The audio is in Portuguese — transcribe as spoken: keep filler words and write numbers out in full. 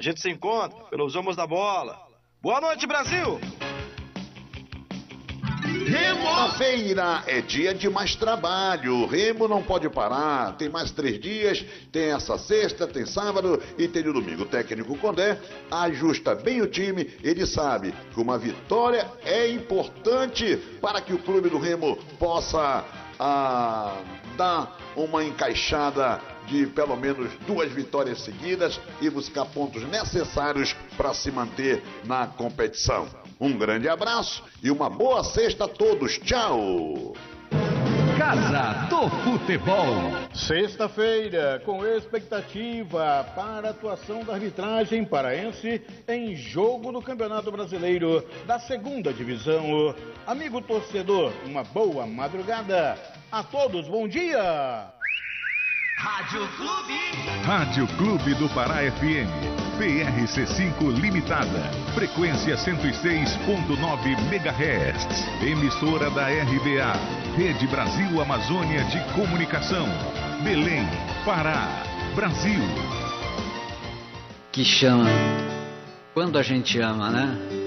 A gente se encontra pelos Homos da Bola. Boa noite, Brasil! Quinta-feira é dia de mais trabalho. Remo não pode parar. Tem mais três dias. Tem essa sexta, tem sábado e tem o domingo. O técnico Condé ajusta bem o time. Ele sabe que uma vitória é importante para que o clube do Remo possa ah, dar uma encaixada de pelo menos duas vitórias seguidas e buscar pontos necessários para se manter na competição. Um grande abraço e uma boa sexta a todos. Tchau! Casa do Futebol. Sexta-feira, com expectativa para a atuação da arbitragem paraense em jogo do Campeonato Brasileiro da Segunda Divisão. Amigo torcedor, uma boa madrugada. A todos, bom dia! Rádio Clube. Rádio Clube do Pará F M. P R C cinco Limitada. Frequência cento e seis ponto nove megahertz. Emissora da R B A. Rede Brasil Amazônia de Comunicação. Belém, Pará, Brasil. Que chama. Quando a gente ama, né?